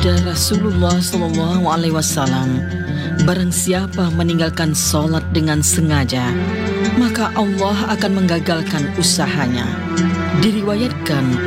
Sabda Rasulullah SAW, barang siapa meninggalkan sholat dengan sengaja, maka Allah akan menggagalkan usahanya. Diriwayatkan